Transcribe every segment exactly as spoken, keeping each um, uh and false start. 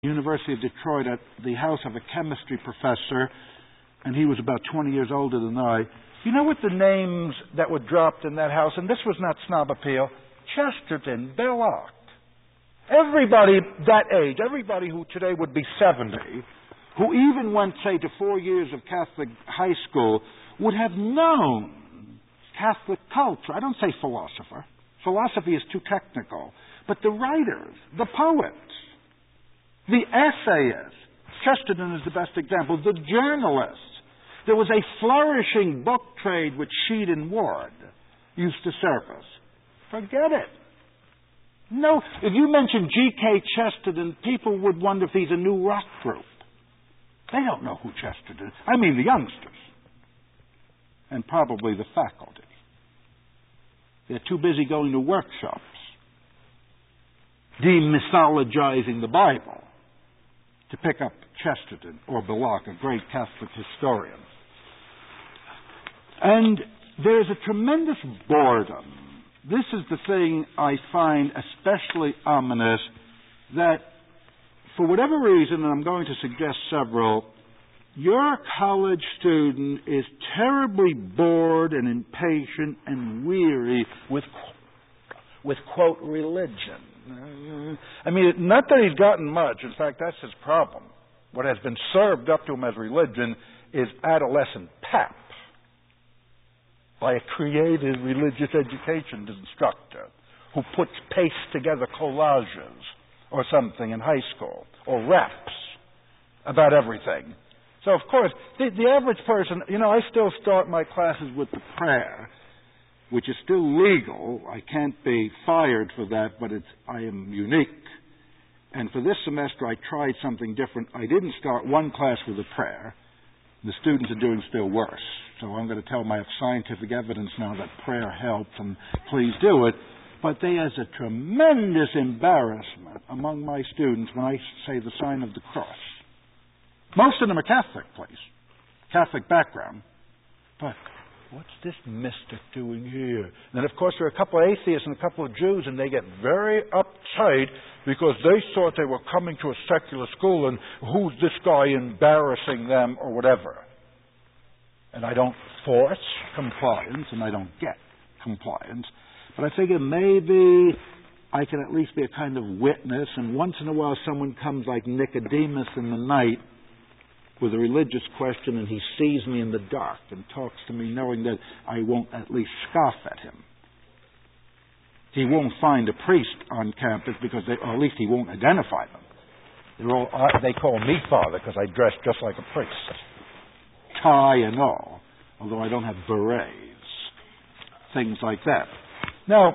University of Detroit at the house of a chemistry professor, and he was about twenty years older than I. You know what the names that were dropped in that house? And this was not snob appeal. Chesterton, Belloc. Everybody that age, everybody who today would be seventy, who even went, say, to four years of Catholic high school, would have known Catholic culture. I don't say philosopher. Philosophy is too technical. But the writers, the poets, the essayists. Chesterton is the best example. The journalists. There was a flourishing book trade which Sheed and Ward used to service. Forget it. No, if you mention G K Chesterton, people would wonder if he's a new rock group. They don't know who Chesterton is. I mean the youngsters. And probably the faculty. They're too busy going to workshops, demythologizing the Bible, to pick up Chesterton or Belloc, a great Catholic historian. And there's a tremendous boredom. This is the thing I find especially ominous, that for whatever reason, and I'm going to suggest several, your college student is terribly bored and impatient and weary with, with quote, religion. I mean, not that he's gotten much. In fact, that's his problem. What has been served up to him as religion is adolescent pap by a creative religious education instructor who puts paste together collages or something in high school, or raps about everything. So, of course, the, the average person, you know, I still start my classes with the prayer, which is still legal. I can't be fired for that, but it's, I am unique. And for this semester, I tried something different. I didn't start one class with a prayer. The students are doing still worse. So I'm going to tell them I have scientific evidence now that prayer helps, and please do it. But there is a tremendous embarrassment among my students when I say the sign of the cross. Most of them are Catholic, please. Catholic background. But what's this mystic doing here? And then, of course, there are a couple of atheists and a couple of Jews, and they get very uptight because they thought they were coming to a secular school, and who's this guy embarrassing them or whatever. And I don't force compliance, and I don't get compliance. But I figure maybe I can at least be a kind of witness, and once in a while someone comes like Nicodemus in the night with a religious question, and he sees me in the dark and talks to me knowing that I won't at least scoff at him. He won't find a priest on campus because they, or at least he won't identify them. They're all, they call me father because I dress just like a priest. Tie and all, although I don't have berets. Things like that. Now,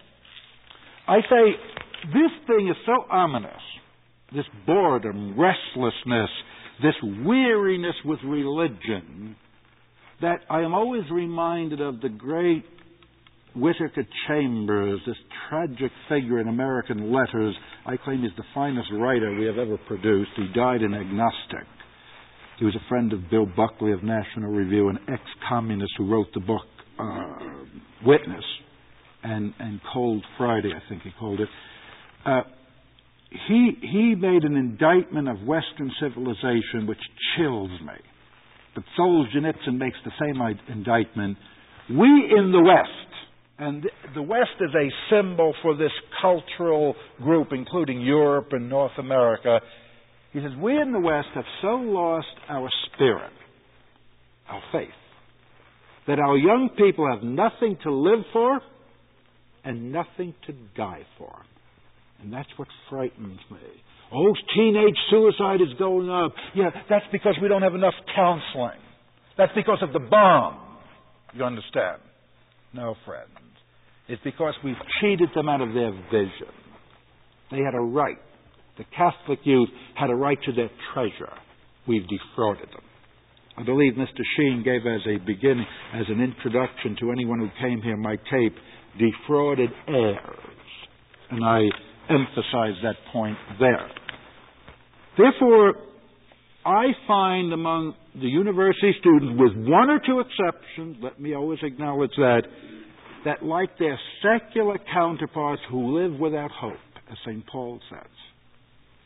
I say this thing is so ominous, this boredom, restlessness, this weariness with religion, that I am always reminded of the great Whittaker Chambers, this tragic figure in American letters. I claim he's the finest writer we have ever produced. He died an agnostic. He was a friend of Bill Buckley of National Review, an ex-communist who wrote the book uh, Witness and, and Cold Friday, I think he called it. Uh, He he made an indictment of Western civilization which chills me. But Solzhenitsyn makes the same indictment. We in the West, and the West is a symbol for this cultural group, including Europe and North America. He says, we in the West have so lost our spirit, our faith, that our young people have nothing to live for and nothing to die for. And that's what frightens me. Oh, teenage suicide is going up. Yeah, that's because we don't have enough counseling. That's because of the bomb. You understand? No, friends. It's because we've cheated them out of their vision. They had a right. The Catholic youth had a right to their treasure. We've defrauded them. I believe Mister Sheen gave as a beginning, as an introduction to anyone who came here, my tape, defrauded heirs. And I emphasize that point there. Therefore, I find among the university students, with one or two exceptions, let me always acknowledge that, that like their secular counterparts who live without hope, as Saint Paul says,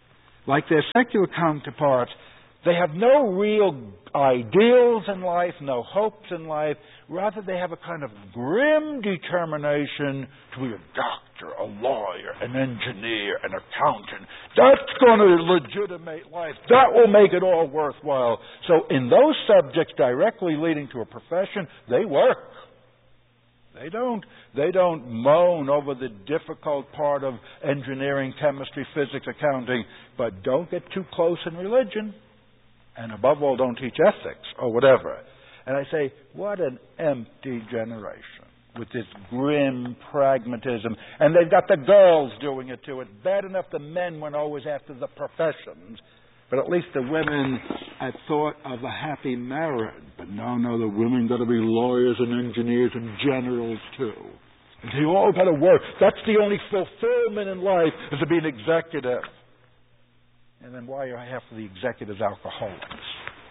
Like their secular counterparts, they have no real ideals in life, no hopes in life. Rather, they have a kind of grim determination to be a doctor, a lawyer, an engineer, an accountant. That's going to legitimate life. That will make it all worthwhile. So in those subjects directly leading to a profession, they work. They don't, they don't moan over the difficult part of engineering, chemistry, physics, accounting, but don't get too close in religion. And above all, don't teach ethics or whatever. And I say, what an empty generation with this grim pragmatism. And they've got the girls doing it too. It's bad enough the men went always after the professions, but at least the women had thought of a happy marriage. But no, no, the women got to be lawyers and engineers and generals too. And they all got to work. That's the only fulfillment in life, is to be an executive. And then why are half of the executives alcoholics?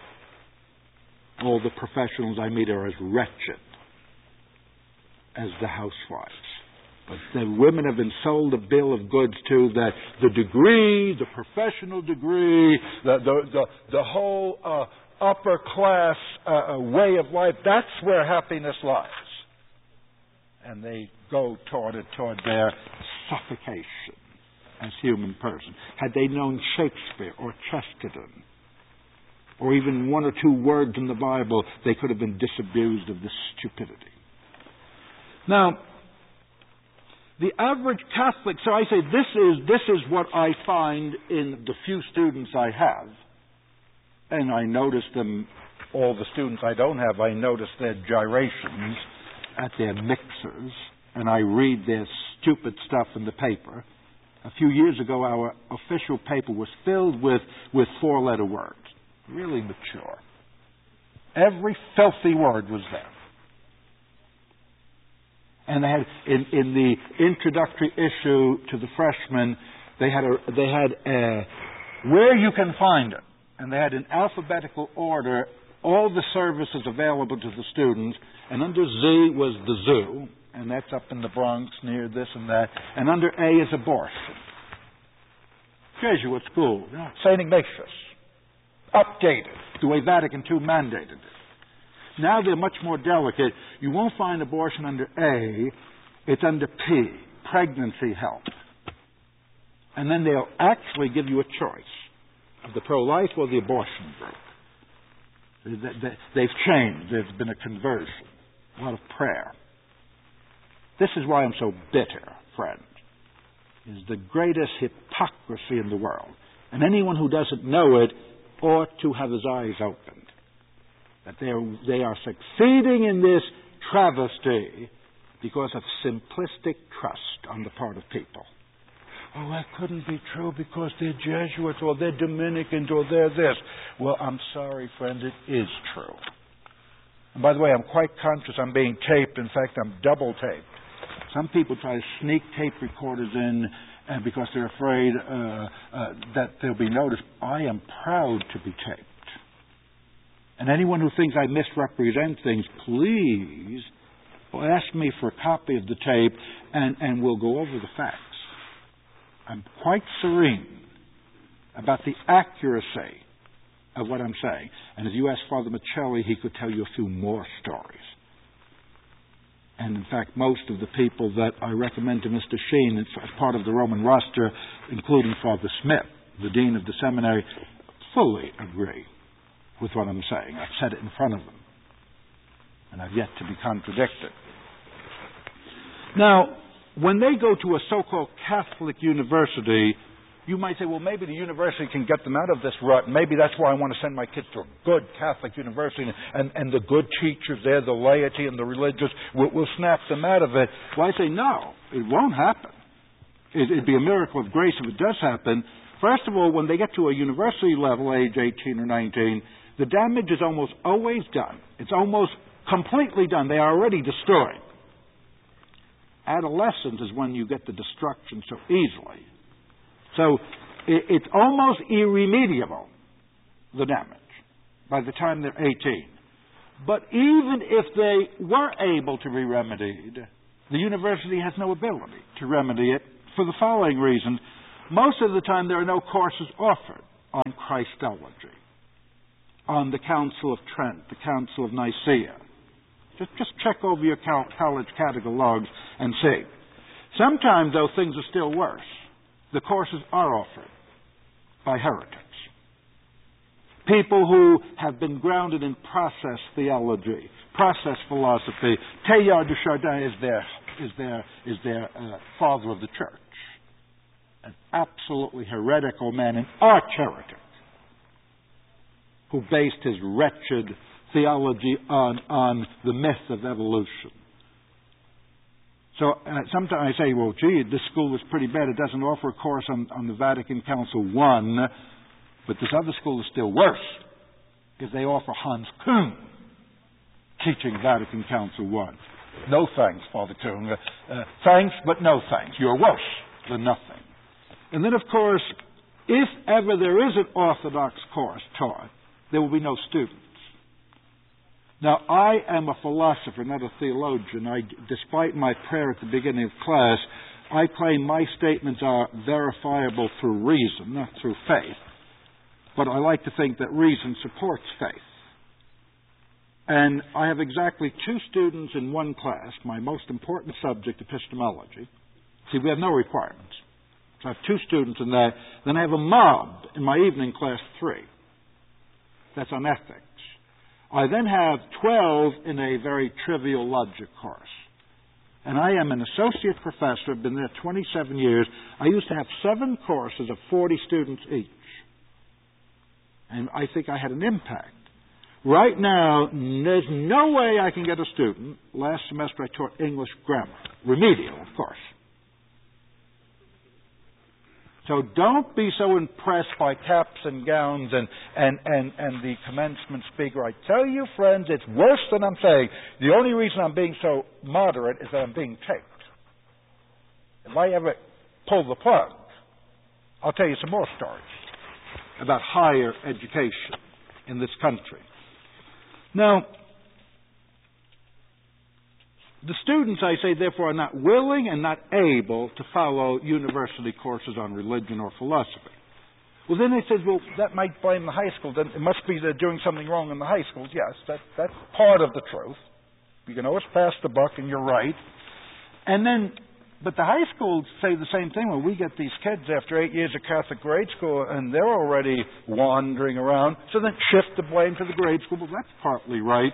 All the professionals I meet are as wretched as the housewives. But the women have been sold a bill of goods to that the degree, the professional degree, the the the, the whole uh, upper class uh, way of life, that's where happiness lies. And they go toward it, toward their suffocation as human person. Had they known Shakespeare or Chesterton, or even one or two words in the Bible, they could have been disabused of this stupidity. Now, the average Catholic, so I say this is this is what I find in the few students I have, and I notice them, all the students I don't have, I notice their gyrations at their mixers, and I read their stupid stuff in the paper. A few years ago, our official paper was filled with, with four-letter words. Really mature. Every filthy word was there. And they had, in, in the introductory issue to the freshmen, they had, a, they had a, where you can find it. And they had in alphabetical order all the services available to the students. And under Z was the zoo. And that's up in the Bronx near this and that. And under A is abortion. Jesuit school, you know, Saint Ignatius. Updated, the way Vatican two mandated it. Now they're much more delicate. You won't find abortion under A. It's under P, pregnancy help. And then they'll actually give you a choice of the pro-life or the abortion group. They've changed. There's been a conversion, a lot of prayer. This is why I'm so bitter, friend. Is the greatest hypocrisy in the world. And anyone who doesn't know it ought to have his eyes opened. That they are, they are succeeding in this travesty because of simplistic trust on the part of people. Oh, that couldn't be true because they're Jesuits or they're Dominicans or they're this. Well, I'm sorry, friend, it is true. And by the way, I'm quite conscious I'm being taped. In fact, I'm double taped. Some people try to sneak tape recorders in and because they're afraid uh, uh, that they'll be noticed. I am proud to be taped. And anyone who thinks I misrepresent things, please ask me for a copy of the tape and, and we'll go over the facts. I'm quite serene about the accuracy of what I'm saying. And if you ask Father Michelli, he could tell you a few more stories. And in fact, most of the people that I recommend to Mister Sheen as part of the Roman roster, including Father Smith, the dean of the seminary, fully agree with what I'm saying. I've said it in front of them. And I've yet to be contradicted. Now, when they go to a so-called Catholic university, you might say, well, maybe the university can get them out of this rut. Maybe that's why I want to send my kids to a good Catholic university. And, and the good teachers there, the laity and the religious, will, will snap them out of it. Well, I say, no, it won't happen. It, it'd be a miracle of grace if it does happen. First of all, when they get to a university level, age eighteen or nineteen, the damage is almost always done. It's almost completely done. They are already destroyed. Adolescence is when you get the destruction so easily. So it's almost irremediable, the damage, by the time they're eighteen. But even if they were able to be remedied, the university has no ability to remedy it for the following reason. Most of the time there are no courses offered on Christology, on the Council of Trent, the Council of Nicaea. Just, just check over your college catalogs and see. Sometimes, though, things are still worse. The courses are offered by heretics. People who have been grounded in process theology, process philosophy. Teilhard de Chardin is their, is their, is their uh, father of the church. An absolutely heretical man, an arch heretic, who based his wretched theology on, on the myth of evolution. So uh, sometimes I say, well, gee, this school is pretty bad. It doesn't offer a course on, on the Vatican Council One, but this other school is still worse, because they offer Hans Küng teaching Vatican Council One. No thanks, Father Küng. Uh, uh, thanks, but no thanks. You're worse than nothing. And then, of course, if ever there is an Orthodox course taught, there will be no students. Now, I am a philosopher, not a theologian. I, despite my prayer at the beginning of class, I claim my statements are verifiable through reason, not through faith. But I like to think that reason supports faith. And I have exactly two students in one class, my most important subject, epistemology. See, we have no requirements. So I have two students in that. Then I have a mob in my evening class, three. That's on ethics. I then have twelve in a very trivial logic course. And I am an associate professor. I've been there twenty-seven years. I used to have seven courses of forty students each. And I think I had an impact. Right now, there's no way I can get a student. Last semester I taught English grammar. Remedial, of course. So don't be so impressed by caps and gowns and, and, and, and the commencement speaker. I tell you, friends, it's worse than I'm saying. The only reason I'm being so moderate is that I'm being taped. If I ever pull the plug, I'll tell you some more stories about higher education in this country. Now, the students, I say, therefore, are not willing and not able to follow university courses on religion or philosophy. Well, then they said, well, that might blame the high school. Then it must be they're doing something wrong in the high schools. Yes, that, that's part of the truth. You can always pass the buck, and you're right. And then, but the high schools say the same thing. When we get these kids after eight years of Catholic grade school, and they're already wandering around, so then shift the blame to the grade school. Well, that's partly right.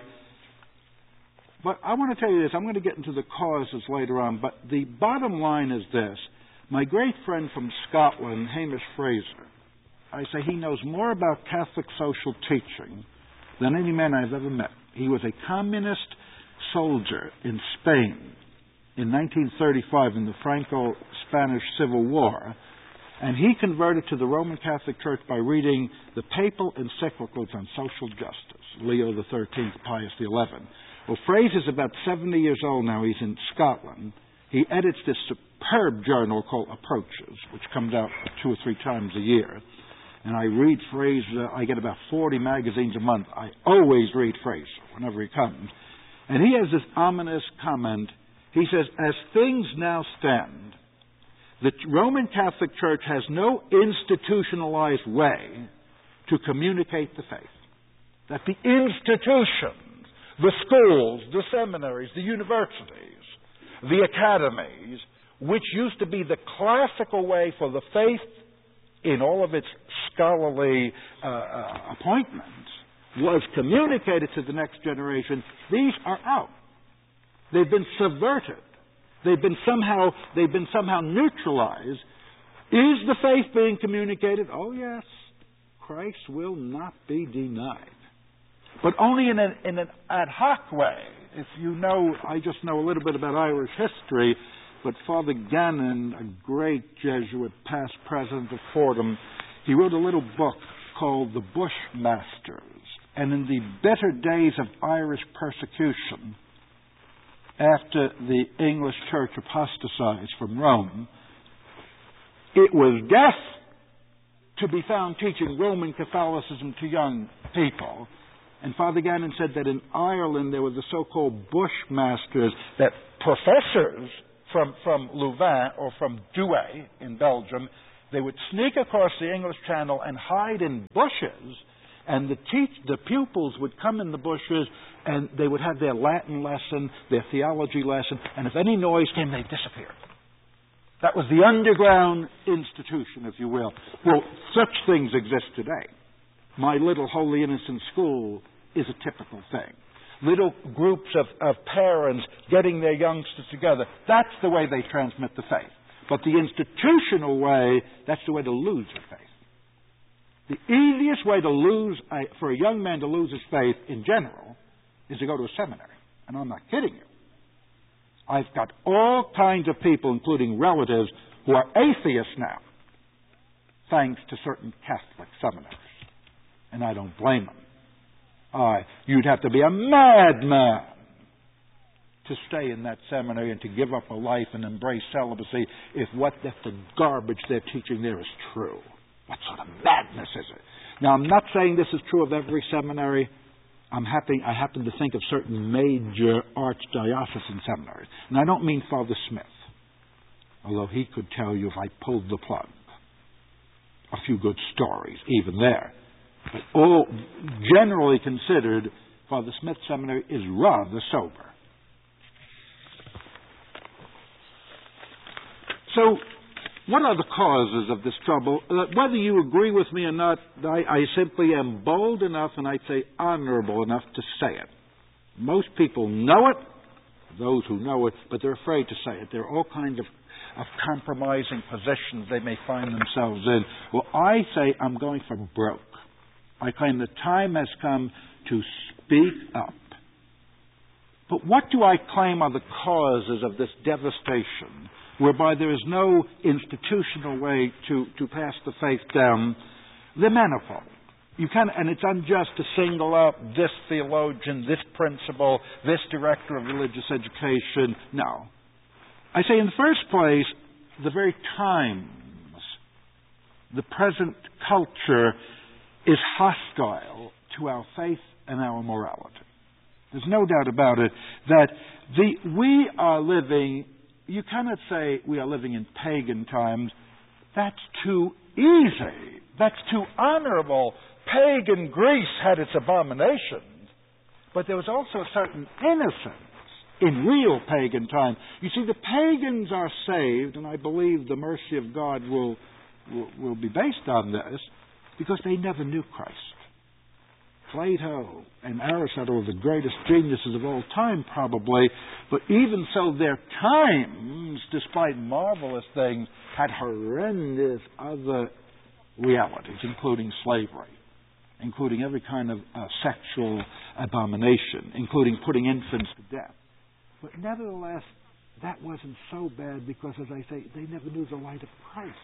But I want to tell you this. I'm going to get into the causes later on. But the bottom line is this. My great friend from Scotland, Hamish Fraser, I say he knows more about Catholic social teaching than any man I've ever met. He was a communist soldier in Spain in nineteen thirty-five in the Franco-Spanish Civil War. And he converted to the Roman Catholic Church by reading the papal encyclicals on social justice, Leo the thirteenth, Pius the eleventh. Well, Fraser's about seventy years old now. He's in Scotland. He edits this superb journal called Approaches, which comes out two or three times a year. And I read Fraser. I get about forty magazines a month. I always read Fraser whenever he comes. And he has this ominous comment. He says, as things now stand, the Roman Catholic Church has no institutionalized way to communicate the faith. That the institutions, the schools, the seminaries, the universities, the academies, which used to be the classical way for the faith in all of its scholarly uh, uh, appointments, was communicated to the next generation, these are out. They've been subverted. They've been somehow, they've been somehow neutralized. Is the faith being communicated? Oh, yes. Christ will not be denied. But only in an, in an ad hoc way. If you know, I just know a little bit about Irish history, but Father Gannon, a great Jesuit, past president of Fordham, he wrote a little book called The Bushmasters. And in the bitter days of Irish persecution, after the English Church apostatized from Rome, it was death to be found teaching Roman Catholicism to young people. And Father Gannon said that in Ireland there were the so-called Bushmasters, that professors from, from Louvain or from Douai in Belgium They would sneak across the English Channel and hide in bushes, and the teach the pupils would come in the bushes, and they would have their Latin lesson, their theology lesson, and if any noise came, they'd disappear. That was the underground institution, if you will. Well, such things exist today. My little Holy Innocent School is a typical thing. Little groups of, of parents getting their youngsters together. That's the way they transmit the faith. But the institutional way, that's the way to lose your faith. The easiest way to lose, a, for a young man to lose his faith in general, is to go to a seminary. And I'm not kidding you. I've got all kinds of people, including relatives, who are atheists now, thanks to certain Catholic seminaries. And I don't blame them. Uh, you'd have to be a madman to stay in that seminary and to give up a life and embrace celibacy if what if the garbage they're teaching there is true. What sort of madness is it? Now, I'm not saying this is true of every seminary. I'm happy, I happen to think of certain major archdiocesan seminaries. And I don't mean Father Smith, although he could tell you if I pulled the plug. A few good stories, even there. But all generally considered, Father Smith Seminary is rather sober. So, what are the causes of this trouble? Uh, whether you agree with me or not, I, I simply am bold enough, and I'd say honorable enough to say it. Most people know it, those who know it, but they're afraid to say it. There are all kinds of, of compromising positions they may find themselves in. Well, I say I'm going for broke. I claim the time has come to speak up. But what do I claim are the causes of this devastation, whereby there is no institutional way to, to pass the faith down? They're manifold. You can, and it's unjust to single out this theologian, this principal, this director of religious education. No. I say in the first place, the very times, the present culture is hostile to our faith and our morality. There's no doubt about it that the we are living, you cannot say we are living in pagan times. That's too easy. That's too honorable. Pagan Greece had its abominations, but there was also a certain innocence in real pagan time. You see, the pagans are saved, and I believe the mercy of God will, will, will be based on this, because they never knew Christ. Plato and Aristotle are the greatest geniuses of all time, probably, but even so, their times, despite marvelous things, had horrendous other realities, including slavery, including every kind of uh, sexual abomination, including putting infants to death. But nevertheless, that wasn't so bad because, as I say, they never knew the light of Christ.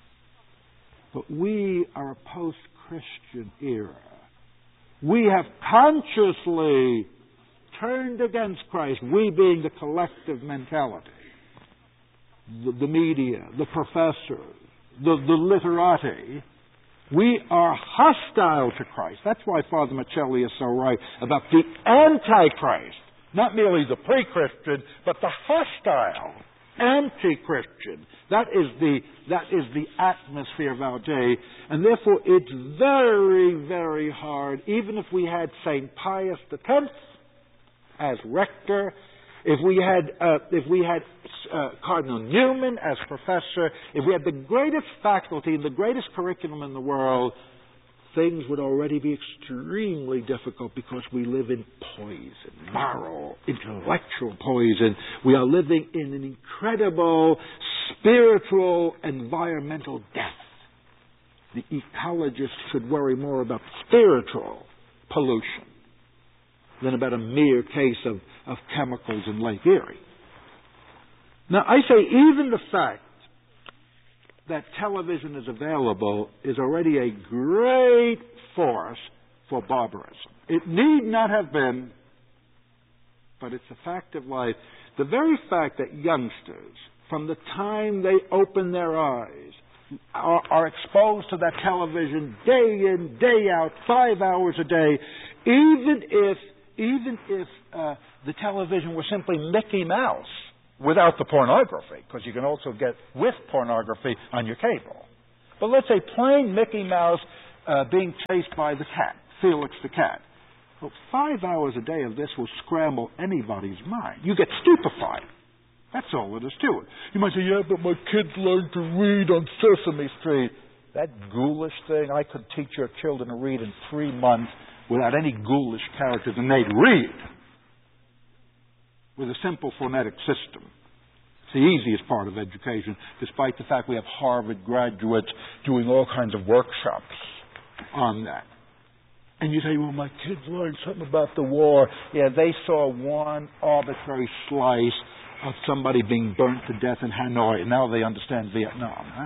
But we are a post-Christian era. We have consciously turned against Christ, we being the collective mentality, the, the media, the professors, the, the literati. We are hostile to Christ. That's why Father Michelli is so right about the Antichrist. Not merely the pre-Christian, but the hostile anti-Christian. That is the that is the atmosphere of our day, and therefore it's very, very hard. Even if we had Saint Pius the Tenth as rector, if we had uh, if we had uh, Cardinal Newman as professor, if we had the greatest faculty and the greatest curriculum in the world, things would already be extremely difficult because we live in poison, moral, intellectual poison. We are living in an incredible spiritual, environmental death. The ecologist should worry more about spiritual pollution than about a mere case of, of chemicals in Lake Erie. Now, I say even the fact that television is available is already a great force for barbarism. It need not have been, but it's a fact of life. The very fact that youngsters, from the time they open their eyes, are, are exposed to that television day in, day out, five hours a day, even if, even if uh, the television were simply Mickey Mouse, without the pornography, because you can also get with pornography on your cable. But let's say plain Mickey Mouse uh, being chased by the cat, Felix the cat. Well, five hours a day of this will scramble anybody's mind. You get stupefied. That's all it is to it. You might say, yeah, but my kids learned to read on Sesame Street. That ghoulish thing, I could teach your children to read in three months without any ghoulish characters, and they'd read with a simple phonetic system. It's the easiest part of education, despite the fact we have Harvard graduates doing all kinds of workshops on that. And you say, well, my kids learned something about the war. Yeah, they saw one arbitrary slice of somebody being burnt to death in Hanoi, and now they understand Vietnam. Huh?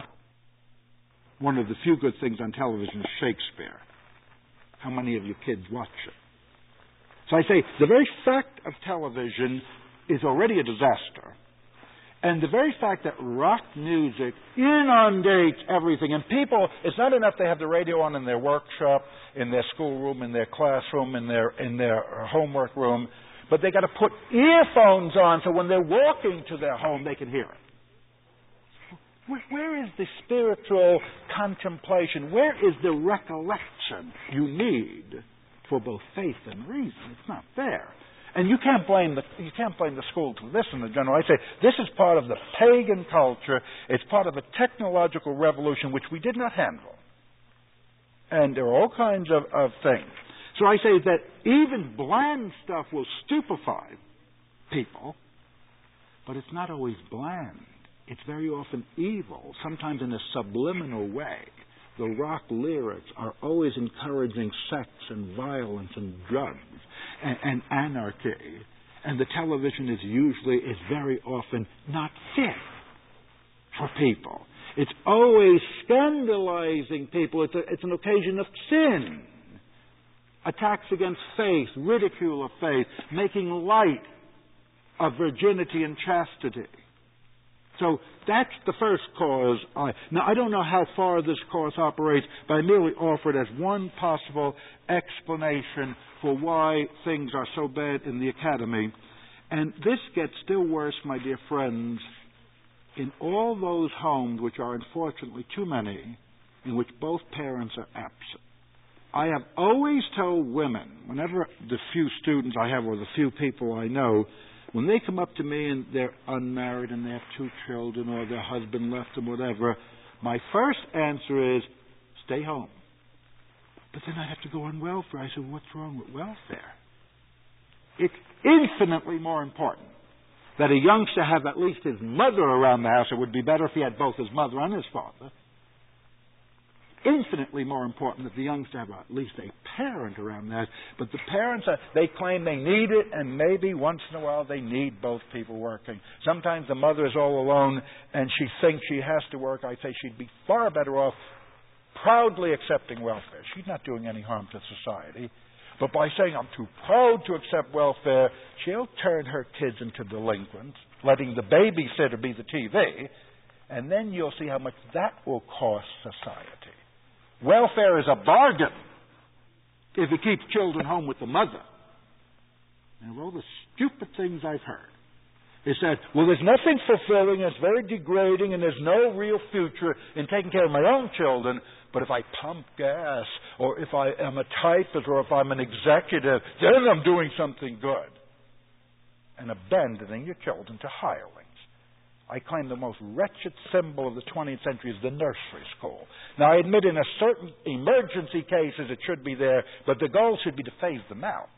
One of the few good things on television is Shakespeare. How many of your kids watch it? So I say, the very fact of television is already a disaster. And the very fact that rock music inundates everything, and people, it's not enough they have the radio on in their workshop, in their schoolroom, in their classroom, in their in their homework room, but they got to put earphones on so when they're walking to their home they can hear it. Where, where is the spiritual contemplation? Where is the recollection you need for both faith and reason? It's not there. And you can't blame the you can't blame the school for this in the general. I say this is part of the pagan culture. It's part of a technological revolution which we did not handle. And there are all kinds of, of things. So I say that even bland stuff will stupefy people, but it's not always bland. It's very often evil, sometimes in a subliminal way. The rock lyrics are always encouraging sex and violence and drugs and, and anarchy. And the television is usually, is very often not fit for people. It's always scandalizing people. It's, a, it's an occasion of sin. Attacks against faith, ridicule of faith, making light of virginity and chastity. So that's the first cause. I, now, I don't know how far this cause operates, but I merely offer it as one possible explanation for why things are so bad in the academy. And this gets still worse, my dear friends, in all those homes, which are unfortunately too many, in which both parents are absent. I have always told women, whenever the few students I have or the few people I know, when they come up to me and they're unmarried and they have two children or their husband left them, whatever, my first answer is, stay home. But then I have to go on welfare. I said, what's wrong with welfare? It's infinitely more important that a youngster have at least his mother around the house. It would be better if he had both his mother and his father. Infinitely more important that the youngster have at least a parent around there. But the parents, are, they claim they need it, and maybe once in a while they need both people working. Sometimes the mother is all alone, and she thinks she has to work. I say she'd be far better off proudly accepting welfare. She's not doing any harm to society. But by saying, I'm too proud to accept welfare, she'll turn her kids into delinquents, letting the babysitter be the T V, and then you'll see how much that will cost society. Welfare is a bargain if it keeps children home with the mother. And of all the stupid things I've heard, is that, well, there's nothing fulfilling, it's very degrading, and there's no real future in taking care of my own children, but if I pump gas, or if I am a typist, or if I'm an executive, then I'm doing something good. And abandoning your children to hirelings. I claim the most wretched symbol of the twentieth century is the nursery school. Now, I admit in a certain emergency cases it should be there, but the goal should be to phase them out.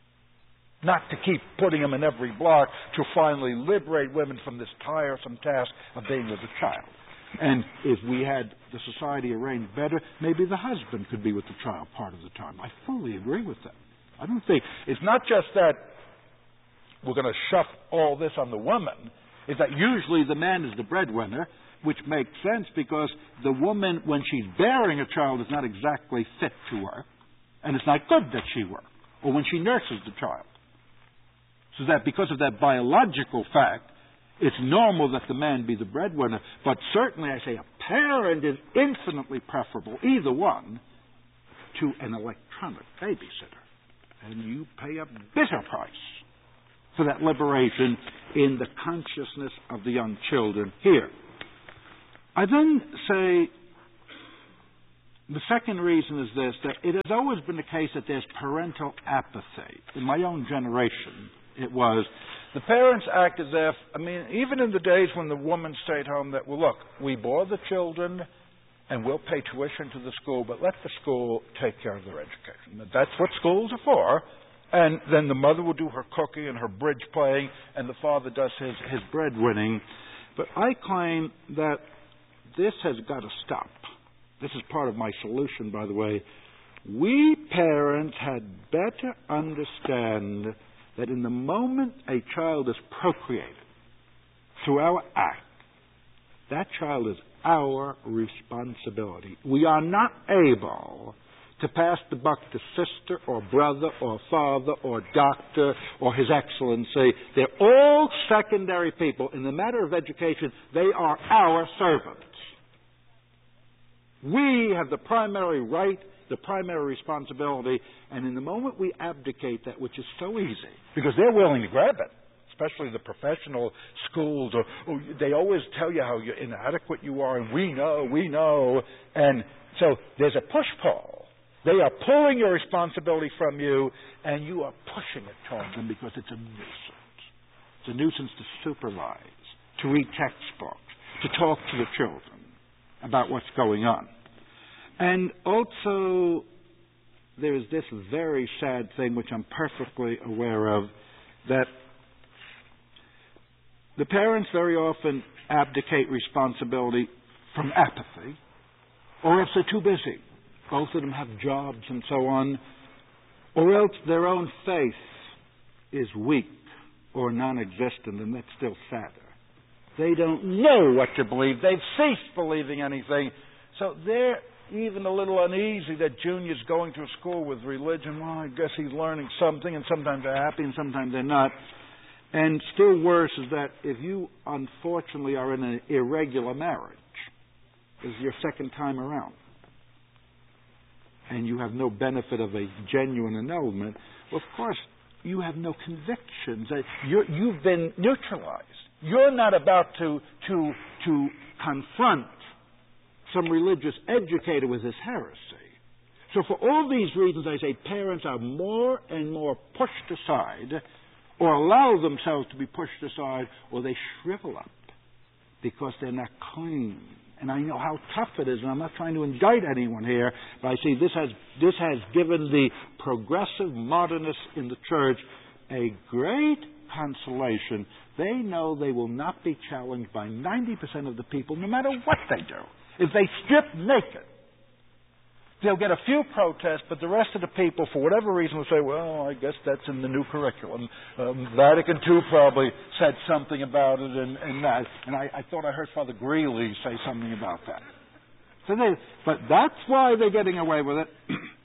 Not to keep putting them in every block to finally liberate women from this tiresome task of being with a child. And if we had the society arranged better, maybe the husband could be with the child part of the time. I fully agree with that. I don't think, it's not just that we're going to shove all this on the woman. Is that usually the man is the breadwinner, which makes sense because the woman, when she's bearing a child, is not exactly fit to work, and it's not good that she work, or when she nurses the child. So that because of that biological fact, it's normal that the man be the breadwinner, but certainly I say a parent is infinitely preferable, either one, to an electronic babysitter. And you pay a bitter price for that liberation in the consciousness of the young children here. I then say The second reason is this, that it has always been the case that there's parental apathy. In my own generation, it was. The parents act as if, I mean, even in the days when the woman stayed home, that, well, look, we bore the children and we'll pay tuition to the school, but let the school take care of their education. That's what schools are for. And then the mother will do her cooking and her bridge playing, and the father does his, his breadwinning. But I claim that this has got to stop. This is part of my solution, by the way. We parents had better understand that in the moment a child is procreated through our act, that child is our responsibility. We are not able to pass the buck to sister or brother or father or doctor or His Excellency. They're all secondary people. In the matter of education, they are our servants. We have the primary right, the primary responsibility, and in the moment we abdicate that, which is so easy, because they're willing to grab it, especially the professional schools, or, or they always tell you how inadequate you are, and we know, we know, and so there's a push-pull. They are pulling your responsibility from you, and you are pushing it towards them because it's a nuisance. It's a nuisance to supervise, to read textbooks, to talk to the children about what's going on. And also, there is this very sad thing, which I'm perfectly aware of, that the parents very often abdicate responsibility from apathy, or else they're too busy. Both of them have jobs and so on, or else their own faith is weak or non-existent, and that's still sadder. They don't know what to believe. They've ceased believing anything. So they're even a little uneasy that Junior's going to a school with religion. Well, I guess he's learning something, and sometimes they're happy and sometimes they're not. And still worse is that if you, unfortunately, are in an irregular marriage, this is your second time around, and you have no benefit of a genuine annulment, well, of course, you have no convictions. You're, you've been neutralized. You're not about to, to, to confront some religious educator with his heresy. So for all these reasons, I say parents are more and more pushed aside, or allow themselves to be pushed aside, or they shrivel up because they're not clean. And I know how tough it is, and I'm not trying to indict anyone here, but I see this has, this has given the progressive modernists in the church a great consolation. They know they will not be challenged by ninety percent of the people, no matter what they do. If they strip naked, they'll get a few protests, but the rest of the people, for whatever reason, will say, well, I guess that's in the new curriculum. Um, Vatican two probably said something about it and, and that. And I, I thought I heard Father Greeley say something about that. So they, but that's why they're getting away with it.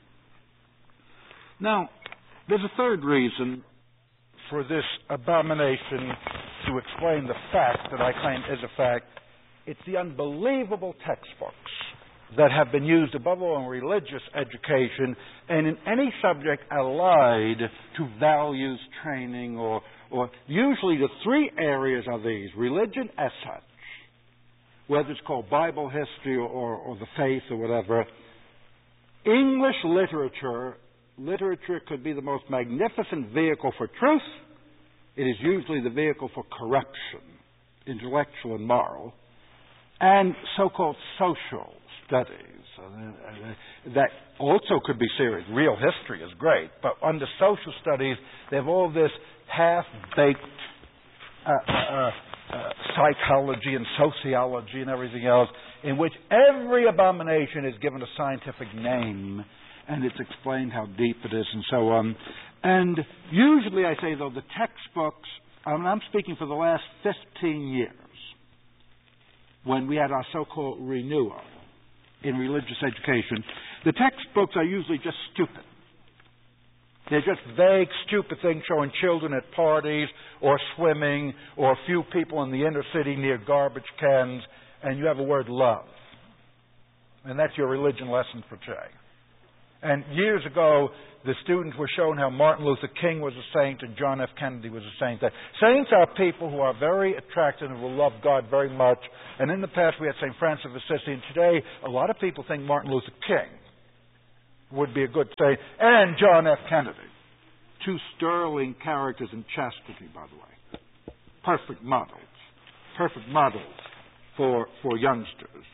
Now, there's a third reason for this abomination to explain the fact that I claim is a fact. It's the unbelievable textbooks that have been used above all in religious education and in any subject allied to values training, or, or usually the three areas are these: religion as such, whether it's called Bible history or, or, or the faith or whatever. English literature. Literature could be the most magnificent vehicle for truth. It is usually the vehicle for corruption, intellectual and moral. And so-called social studies. Uh, that also could be serious. Real history is great, but under social studies, they have all this half-baked uh, uh, uh, psychology and sociology and everything else, in which every abomination is given a scientific name, and it's explained how deep it is and so on. And usually, I say, though, the textbooks, I mean, I'm speaking for the last fifteen years, when we had our so-called renewal in religious education, the textbooks are usually just stupid. They're just vague, stupid things showing children at parties or swimming or a few people in the inner city near garbage cans, and you have a word love. And that's your religion lesson for today. And years ago, the students were shown how Martin Luther King was a saint and John F. Kennedy was a saint. That saints are people who are very attractive and will love God very much. And in the past, we had Saint Francis of Assisi. And today, a lot of people think Martin Luther King would be a good saint. And John F. Kennedy. Two sterling characters in chastity, by the way. Perfect models. Perfect models for, for youngsters.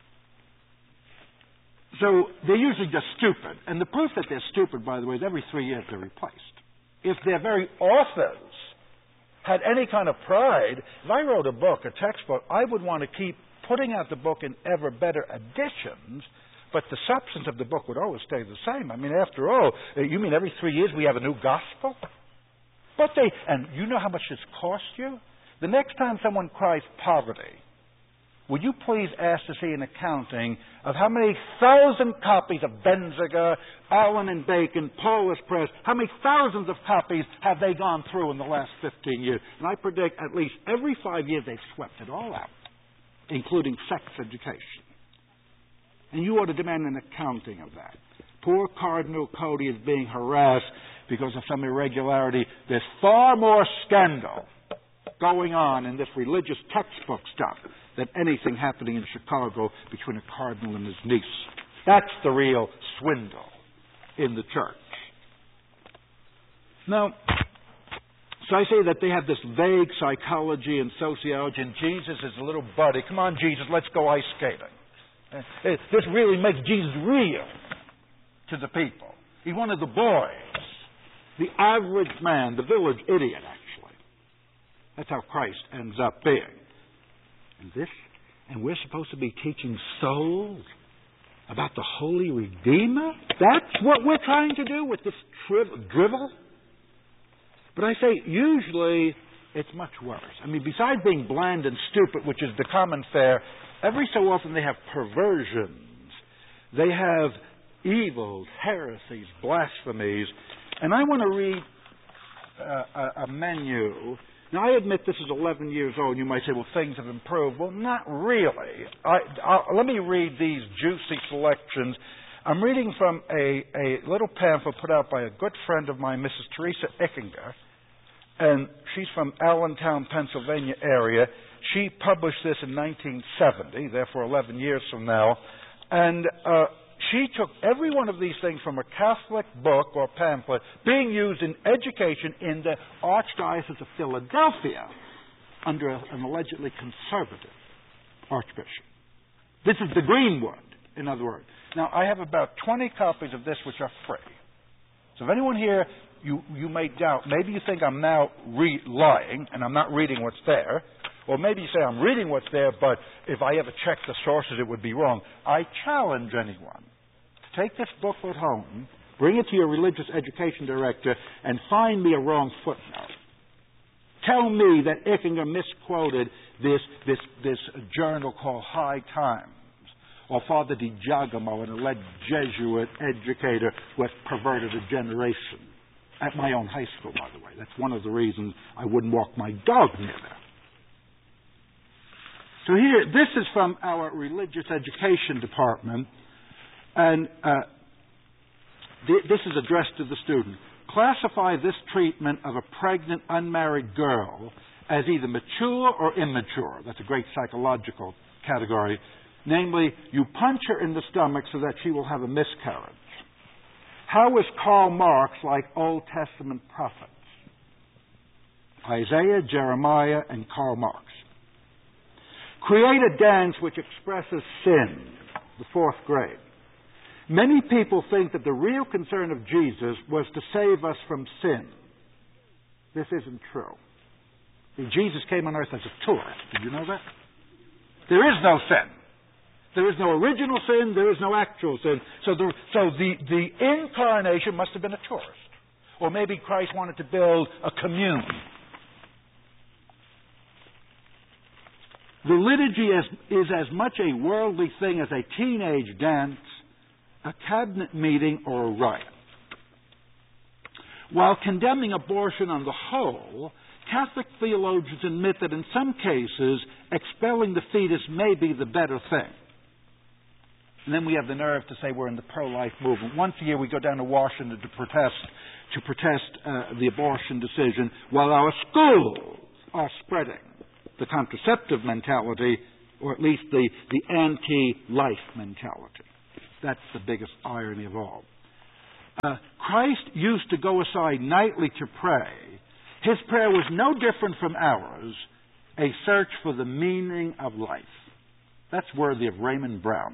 So they're usually just stupid. And the proof that they're stupid, by the way, is every three years they're replaced. If their very authors had any kind of pride, if I wrote a book, a textbook, I would want to keep putting out the book in ever better editions, but the substance of the book would always stay the same. I mean, after all, you mean every three years we have a new gospel? But they, and you know how much this costs you? The next time someone cries poverty, would you please ask to see an accounting of how many thousand copies of Benziger, Allen and Bacon, Paulus Press, how many thousands of copies have they gone through in the last fifteen years? And I predict at least every five years they've swept it all out, including sex education. And you ought to demand an accounting of that. Poor Cardinal Cody is being harassed because of some irregularity. There's far more scandal going on in this religious textbook stuff than anything happening in Chicago between a cardinal and his niece. That's the real swindle in the church. Now, so I say that they have this vague psychology and sociology, and Jesus is a little buddy. Come on, Jesus, let's go ice skating. This really makes Jesus real to the people. He's one of the boys, the average man, the village idiot, actually. That's how Christ ends up being. And this, and we're supposed to be teaching souls about the Holy Redeemer? That's what we're trying to do with this tri- drivel? But I say, usually, it's much worse. I mean, besides being bland and stupid, which is the common fare, every so often they have perversions. They have evils, heresies, blasphemies. And I want to read uh, a, a menu. Now, I admit this is eleven years old. You might say, well, things have improved. Well, not really. I, I, let me read these juicy selections. I'm reading from a, a little pamphlet put out by a good friend of mine, Missus Teresa Ickinger. And she's from Allentown, Pennsylvania area. She published this in nineteen seventy, therefore eleven years from now. And uh, she took every one of these things from a Catholic book or pamphlet being used in education in the Archdiocese of Philadelphia under a, an allegedly conservative archbishop. This is the Greenwood, in other words. Now, I have about twenty copies of this which are free. So if anyone here, you, you may doubt, maybe you think I'm now re- lying and I'm not reading what's there. Or maybe you say I'm reading what's there, but if I ever check the sources, it would be wrong. I challenge anyone to take this booklet home, bring it to your religious education director, and find me a wrong footnote. Tell me that Ickinger misquoted this, this, this journal called High Times, or Father Di Giacomo, an alleged Jesuit educator who has perverted a generation. At my own high school, by the way. That's one of the reasons I wouldn't walk my dog near there. So here, this is from our religious education department, and uh, th- this is addressed to the student. Classify this treatment of a pregnant, unmarried girl as either mature or immature. That's a great psychological category. Namely, you punch her in the stomach so that she will have a miscarriage. How is Karl Marx like Old Testament prophets? Isaiah, Jeremiah, and Karl Marx. Create a dance which expresses sin, the fourth grade. Many people think that the real concern of Jesus was to save us from sin. This isn't true. Jesus came on earth as a tourist. Did you know that? There is no sin. There is no original sin. There is no actual sin. So the, so the, the incarnation must have been a tourist. Or maybe Christ wanted to build a commune. The liturgy is, is as much a worldly thing as a teenage dance, a cabinet meeting, or a riot. While condemning abortion on the whole, Catholic theologians admit that in some cases, expelling the fetus may be the better thing. And then we have the nerve to say we're in the pro-life movement. Once a year we go down to Washington to protest to protest uh, the abortion decision, while our schools are spreading the contraceptive mentality, or at least the, the anti-life mentality. That's the biggest irony of all. Uh, Christ used to go aside nightly to pray. His prayer was no different from ours, a search for the meaning of life. That's worthy of Raymond Brown.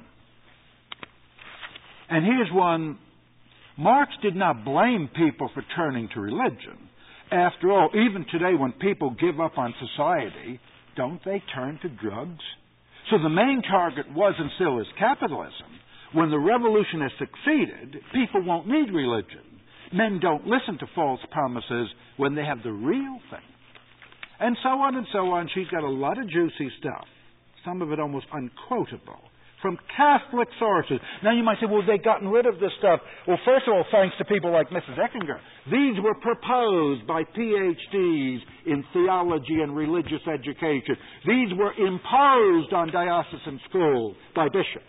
And here's one. Marx did not blame people for turning to religion. After all, even today when people give up on society, don't they turn to drugs? So the main target was and still is capitalism. When the revolution has succeeded, people won't need religion. Men don't listen to false promises when they have the real thing. And so on and so on. She's got a lot of juicy stuff, some of it almost unquotable, from Catholic sources. Now you might say, well, they've gotten rid of this stuff. Well, first of all, thanks to people like Missus Eckinger. These were proposed by P H Ds in theology and religious education. These were imposed on diocesan schools by bishops.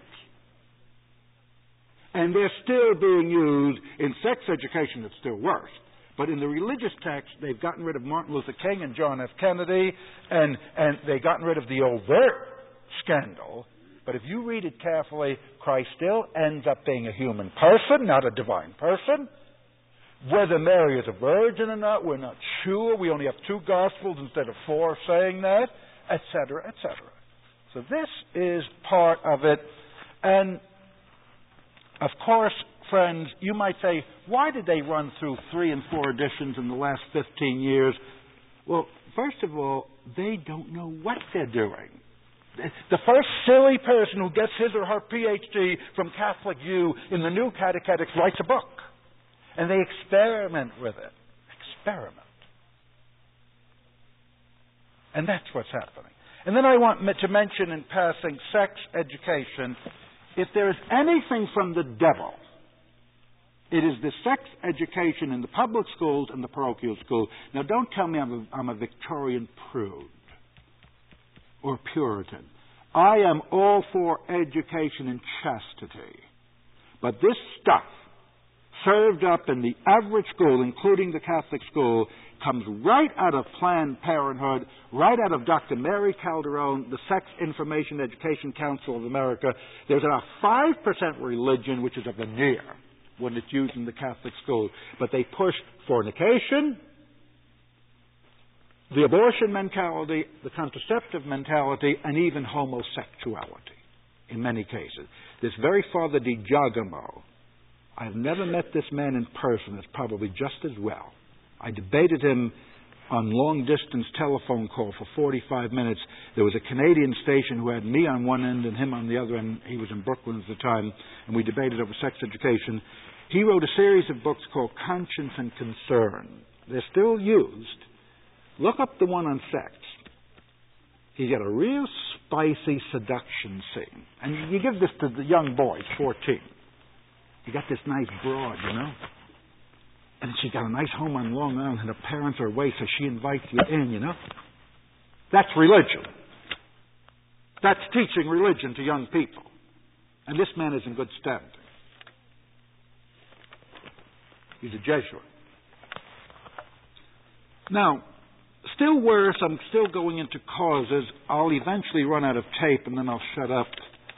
And they're still being used in sex education. It's still worse. But in the religious text, they've gotten rid of Martin Luther King and John F. Kennedy, and, and they've gotten rid of the overt scandal. But if you read it carefully, Christ still ends up being a human person, not a divine person. Whether Mary is a virgin or not, we're not sure. We only have two Gospels instead of four saying that, et cetera, et cetera. So this is part of it. And, of course, friends, you might say, why did they run through three and four editions in the last fifteen years? Well, first of all, they don't know what they're doing. The first silly person who gets his or her P H D from Catholic U in the New Catechetics writes a book. And they experiment with it. Experiment. And that's what's happening. And then I want to mention in passing sex education. If there is anything from the devil, it is the sex education in the public schools and the parochial schools. Now, don't tell me I'm a, I'm a Victorian prude or Puritan. I am all for education and chastity. But this stuff, served up in the average school, including the Catholic school, comes right out of Planned Parenthood, right out of Doctor Mary Calderon, the Sex Information Education Council of America. There's about five percent religion, which is a veneer when it's used in the Catholic school. But they push fornication, the abortion mentality, the contraceptive mentality, and even homosexuality in many cases. This very Father DiGiacomo, I've never met this man in person. It's probably just as well. I debated him on long-distance telephone call for forty-five minutes. There was a Canadian station who had me on one end and him on the other end. He was in Brooklyn at the time, and we debated over sex education. He wrote a series of books called Conscience and Concern. They're still used. Look up the one on sex. He's got a real spicy seduction scene. And you give this to the young boys, fourteen. You got this nice broad, you know. And she's got a nice home on Long Island, and her parents are away, so she invites you in, you know. That's religion. That's teaching religion to young people. And this man is in good standing. He's a Jesuit. Now, still worse, I'm still going into causes. I'll eventually run out of tape, and then I'll shut up.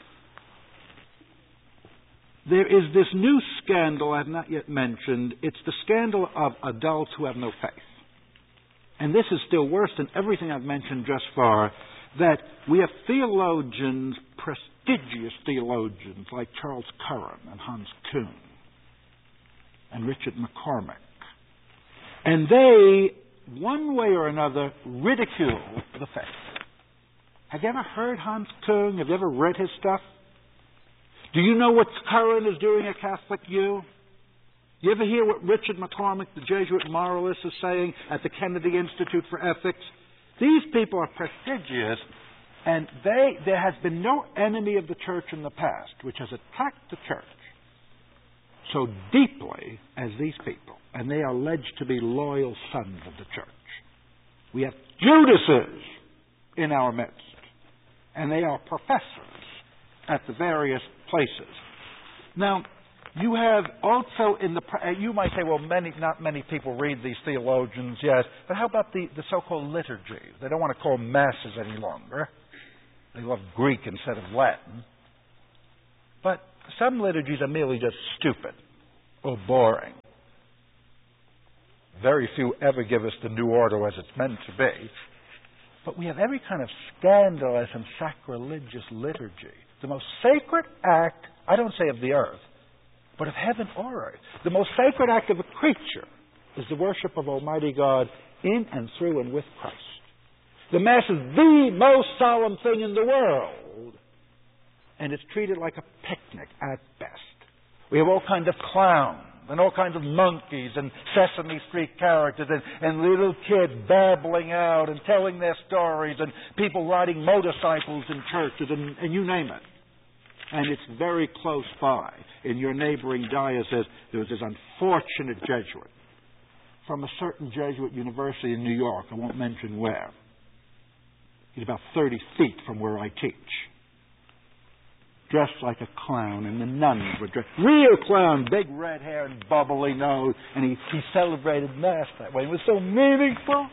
There is this new scandal I've not yet mentioned. It's the scandal of adults who have no faith. And this is still worse than everything I've mentioned just far, that we have theologians, prestigious theologians, like Charles Curran and Hans Kuhn and Richard McCormick. And they, one way or another, ridicule the faith. Have you ever heard Hans Kuhn? Have you ever read his stuff? Do you know what Curran is doing at Catholic U? You ever hear what Richard McCormick, the Jesuit moralist, is saying at the Kennedy Institute for Ethics? These people are prestigious, and they there has been no enemy of the church in the past which has attacked the church so deeply as these people. And they are alleged to be loyal sons of the church. We have Judases in our midst, and they are professors at the various places. Now, you have also in the, you might say, well, many, not many people read these theologians, yes, but how about the, the so-called liturgies? They don't want to call them masses any longer. They love Greek instead of Latin. But some liturgies are merely just stupid or boring. Very few ever give us the new order as it's meant to be. But we have every kind of scandalous and sacrilegious liturgy. The most sacred act, I don't say of the earth, but of heaven or earth. The most sacred act of a creature is the worship of Almighty God in and through and with Christ. The Mass is the most solemn thing in the world. And it's treated like a picnic at best. We have all kinds of clowns and all kinds of monkeys and Sesame Street characters and, and little kids babbling out and telling their stories and people riding motorcycles in churches and, and you name it. And it's very close by. In your neighboring diocese, there was this unfortunate Jesuit from a certain Jesuit university in New York. I won't mention where. He's about thirty feet from where I teach. Dressed like a clown, and the nuns were dressed. Real clown, big red hair and bubbly nose. And he, he celebrated Mass that way. It was so meaningful.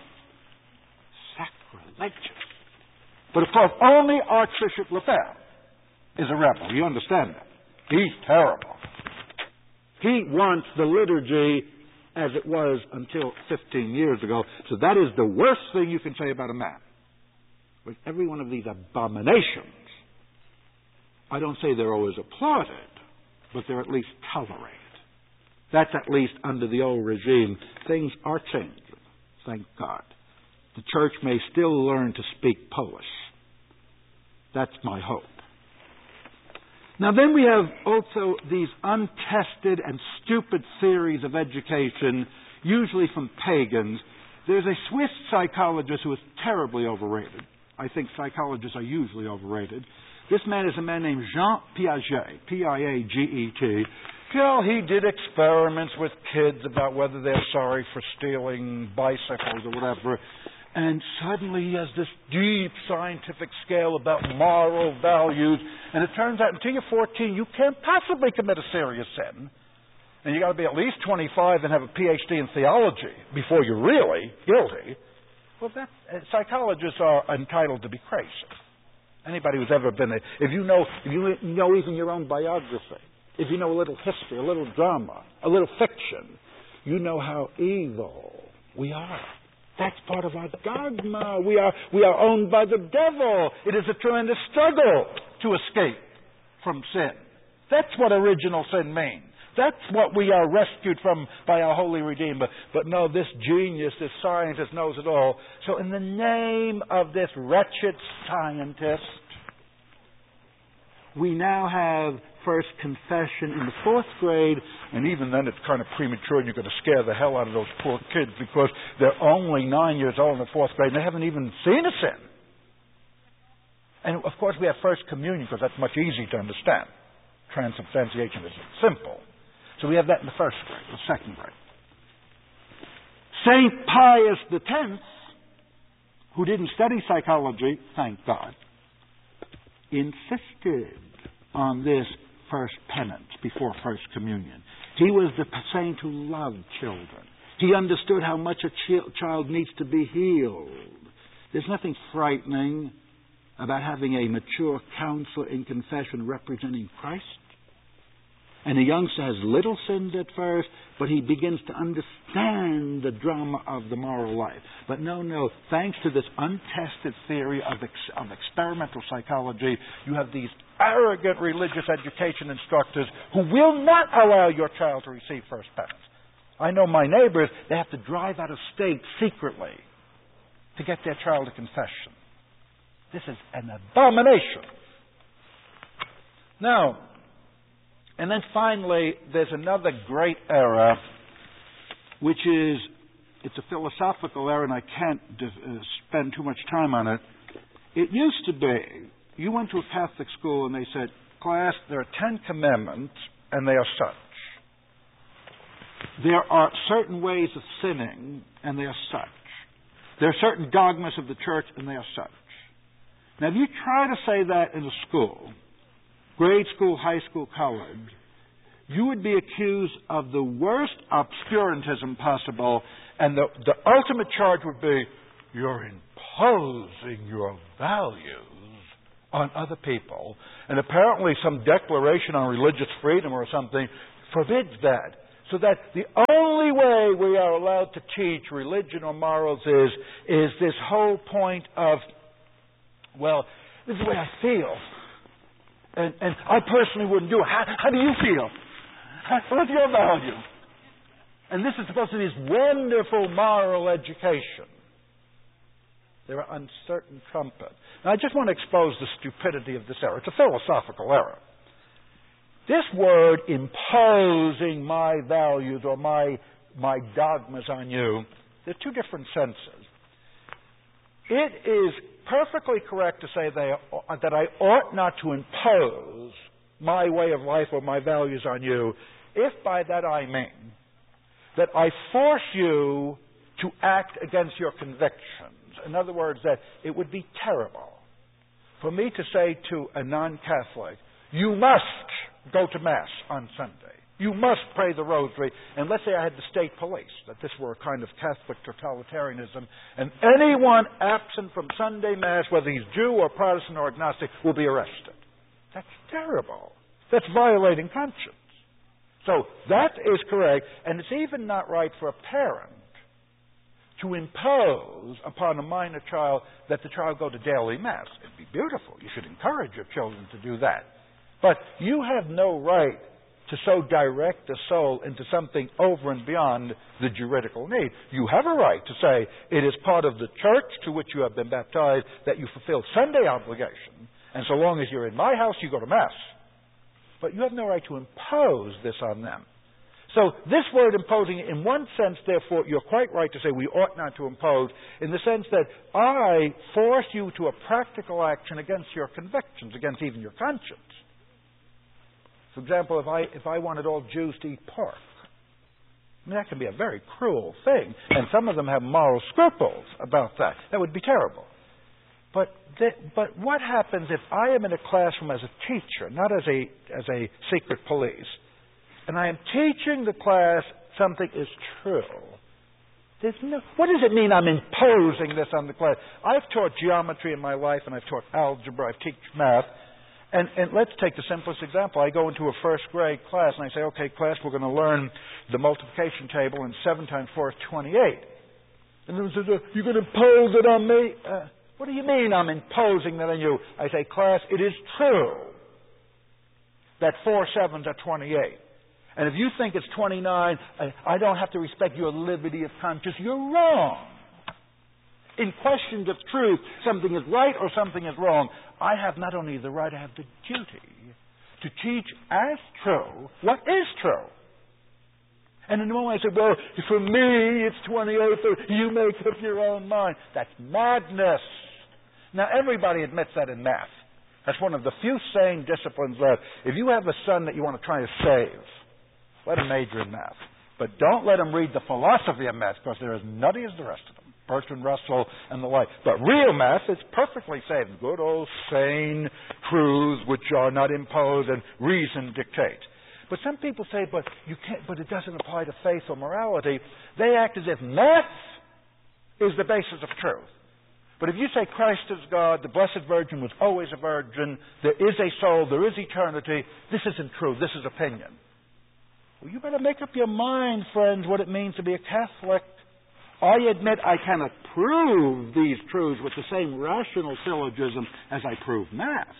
Sacrilegious. But of course, only Archbishop Lefebvre is a rebel. You understand that? He's terrible. He wants the liturgy as it was until fifteen years ago. So that is the worst thing you can say about a man. With every one of these abominations, I don't say they're always applauded, but they're at least tolerated. That's at least under the old regime. Things are changing, thank God. The Church may still learn to speak Polish. That's my hope. Now then we have also these untested and stupid theories of education, usually from pagans. There's a Swiss psychologist who is terribly overrated. I think psychologists are usually overrated. This man is a man named Jean Piaget, P I A G E T. Well, he did experiments with kids about whether they're sorry for stealing bicycles or whatever. And suddenly he has this deep scientific scale about moral values. And it turns out until you're fourteen, you can't possibly commit a serious sin. And you've got to be at least twenty-five and have a P H D in theology before you're really guilty. Well, that, uh, psychologists are entitled to be crazy. Anybody who's ever been a, if you know, if you know even your own biography, if you know a little history, a little drama, a little fiction, you know how evil we are. That's part of our dogma. We are, we are owned by the devil. It is a tremendous struggle to escape from sin. That's what original sin means. That's what we are rescued from by our Holy Redeemer. But no, this genius, this scientist knows it all. So in the name of this wretched scientist, we now have first confession in the fourth grade, and even then it's kind of premature and you're going to scare the hell out of those poor kids because they're only nine years old in the fourth grade and they haven't even seen a sin. And of course we have first communion because that's much easier to understand. Transubstantiation is simple. So we have that in the first grade, the second grade. Saint Pius the Tenth, who didn't study psychology, thank God, insisted on this first penance before first communion. He was the saint who loved children. He understood how much a ch- child needs to be healed. There's nothing frightening about having a mature counselor in confession representing Christ. And the youngster has little sins at first, but he begins to understand the drama of the moral life. But no, no, thanks to this untested theory of, ex- of experimental psychology, you have these arrogant religious education instructors who will not allow your child to receive first penance. I know my neighbors, they have to drive out of state secretly to get their child to confession. This is an abomination. Now, and then finally, there's another great error, which is, it's a philosophical error, and I can't de- uh, spend too much time on it. It used to be, you went to a Catholic school and they said, class, there are Ten Commandments, and they are such. There are certain ways of sinning, and they are such. There are certain dogmas of the church, and they are such. Now, if you try to say that in a school, grade school, high school, college, you would be accused of the worst obscurantism possible, and the, the ultimate charge would be, you're imposing your values on other people. And apparently some declaration on religious freedom or something forbids that. So that the only way we are allowed to teach religion or morals is, is this whole point of, well, this is the way I feel. And, and I personally wouldn't do it. How, how do you feel? What's your value? And this is supposed to be this wonderful moral education. They're an uncertain trumpet. Now, I just want to expose the stupidity of this error. It's a philosophical error. This word, imposing my values or my, my dogmas on you, there are two different senses. It is perfectly correct to say they, that I ought not to impose my way of life or my values on you, if by that I mean that I force you to act against your convictions. In other words, that it would be terrible for me to say to a non-Catholic, you must go to Mass on Sunday. You must pray the Rosary. And let's say I had the state police, that this were a kind of Catholic totalitarianism, and anyone absent from Sunday Mass, whether he's Jew or Protestant or agnostic, will be arrested. That's terrible. That's violating conscience. So that is correct, and it's even not right for a parent to impose upon a minor child that the child go to daily Mass. It'd be beautiful. You should encourage your children to do that. But you have no right to so direct the soul into something over and beyond the juridical need. You have a right to say it is part of the church to which you have been baptized that you fulfill Sunday obligation, and so long as you're in my house, you go to Mass. But you have no right to impose this on them. So this word imposing, in one sense, therefore, you're quite right to say we ought not to impose, in the sense that I force you to a practical action against your convictions, against even your conscience. For example, if I if I wanted all Jews to eat pork, I mean, that can be a very cruel thing, and some of them have moral scruples about that. That would be terrible. But th- but what happens if I am in a classroom as a teacher, not as a as a secret police, and I am teaching the class something is true? There's no, what does it mean I'm imposing this on the class? I've taught geometry in my life, and I've taught algebra, I've taught math. And, and let's take the simplest example. I go into a first grade class, and I say, okay, class, we're going to learn the multiplication table, and seven times four is twenty-eight. And then says, you're going to impose it on me? Uh, what do you mean I'm imposing that on you? I say, class, it is true that four sevens are twenty-eight. And if you think it's twenty-nine, I, I don't have to respect your liberty of conscience. You're wrong. In questions of truth, something is right or something is wrong, I have not only the right, I have the duty to teach as true what is true. And in the moment I say, well, for me it's twenty-eight, or you make up your own mind. That's madness. Now, everybody admits that in math. That's one of the few sane disciplines left. If you have a son that you want to try to save, let him major in math. But don't let him read the philosophy of math, because they're as nutty as the rest of them. Bertrand Russell and the like. But real math is perfectly safe. Good old sane truths which are not imposed and reason dictate. But some people say, but you can't, but it doesn't apply to faith or morality. They act as if math is the basis of truth. But if you say Christ is God, the Blessed Virgin was always a virgin, there is a soul, there is eternity, this isn't true, this is opinion. Well, you better make up your mind, friends, what it means to be a Catholic. I admit I cannot prove these truths with the same rational syllogism as I prove math.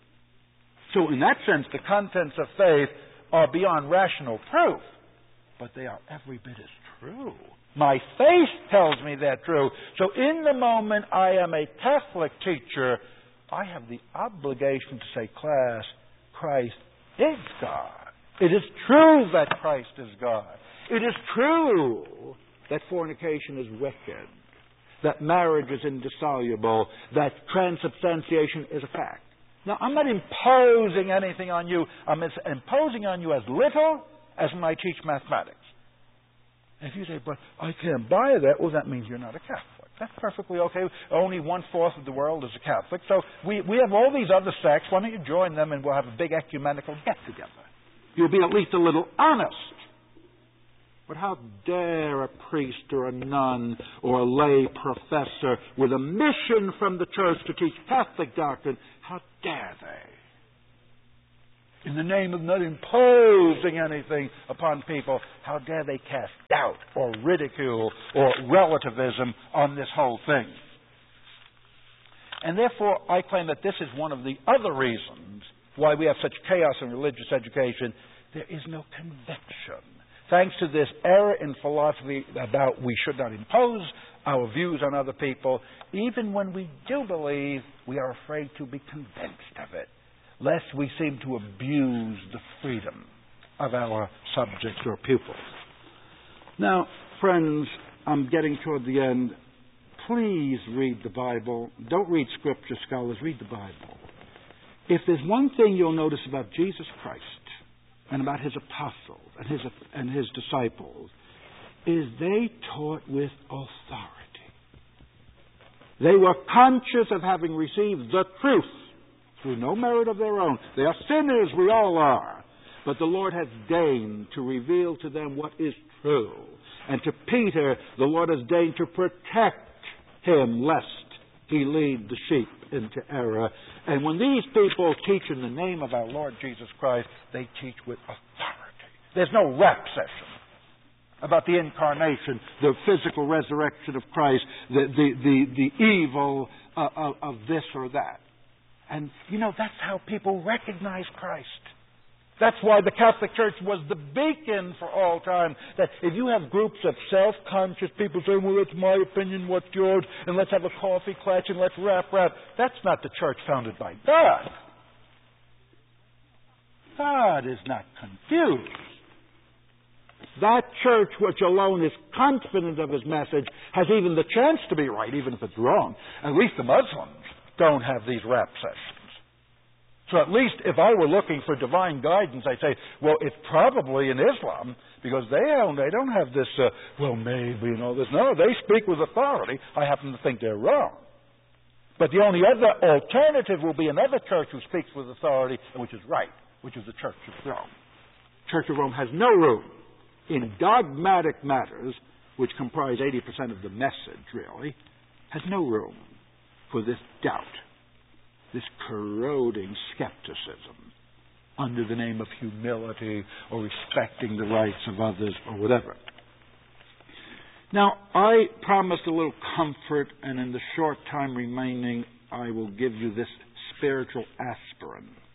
So in that sense, the contents of faith are beyond rational proof. But they are every bit as true. My faith tells me they're true. So in the moment I am a Catholic teacher, I have the obligation to say, class, Christ is God. It is true that Christ is God. It is true that fornication is wicked, that marriage is indissoluble, that transubstantiation is a fact. Now, I'm not imposing anything on you. I'm imposing on you as little as when I teach mathematics. And if you say, but I can't buy that, well, that means you're not a Catholic. That's perfectly okay. Only one-fourth of the world is a Catholic. So we, we have all these other sects. Why don't you join them and we'll have a big ecumenical get-together? You'll be at least a little honest. But how dare a priest or a nun or a lay professor with a mission from the church to teach Catholic doctrine, how dare they? In the name of not imposing anything upon people, how dare they cast doubt or ridicule or relativism on this whole thing? And therefore, I claim that this is one of the other reasons why we have such chaos in religious education. There is no conviction. Thanks to this error in philosophy about we should not impose our views on other people, even when we do believe, we are afraid to be convinced of it, lest we seem to abuse the freedom of our subjects or pupils. Now, friends, I'm getting toward the end. Please read the Bible. Don't read Scripture scholars. Read the Bible. If there's one thing you'll notice about Jesus Christ and about his apostles and his, and his disciples, is they taught with authority. They were conscious of having received the truth through no merit of their own. They are sinners, we all are. But the Lord has deigned to reveal to them what is true. And to Peter, the Lord has deigned to protect him lest he lead the sheep into error. And when these people teach in the name of our Lord Jesus Christ, they teach with authority. There's no rap session about the incarnation, the physical resurrection of Christ, the, the, the, the evil uh, of, of this or that. And, you know, that's how people recognize Christ. That's why the Catholic Church was the beacon for all time. That if you have groups of self-conscious people saying, well, it's my opinion, what's yours, and let's have a coffee clutch and let's rap rap, that's not the church founded by God. God is not confused. That church which alone is confident of his message has even the chance to be right, even if it's wrong. At least the Muslims don't have these rap sessions. So at least if I were looking for divine guidance, I'd say, well, it's probably in Islam, because they don't, they don't have this, uh, well, maybe and all this. No, they speak with authority. I happen to think they're wrong. But the only other alternative will be another church who speaks with authority, which is right, which is the Church of Rome. Church of Rome has no room in dogmatic matters, which comprise eighty percent of the message, really, has no room for this doubt, this corroding skepticism under the name of humility or respecting the rights of others or whatever. Now, I promised a little comfort, and in the short time remaining, I will give you this spiritual aspirin.